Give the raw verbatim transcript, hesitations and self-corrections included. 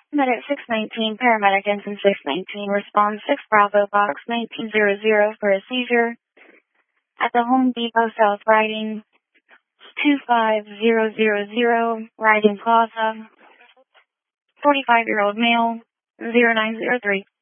Medic six nineteen, paramedic ensign six nineteen, response six Bravo box nineteen hundred for a seizure at the Home Depot South Riding two five zero zero zero, Riding Plaza, forty-five-year-old male, zero nine zero three.